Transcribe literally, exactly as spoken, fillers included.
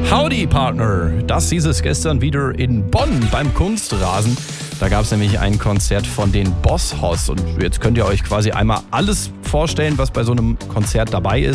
Howdy Partner, das hieß es gestern wieder in Bonn beim Kunstrasen. Da gab es nämlich ein Konzert von den Boss Hoss und jetzt könnt ihr euch quasi einmal alles vorstellen, was bei so einem Konzert dabei ist.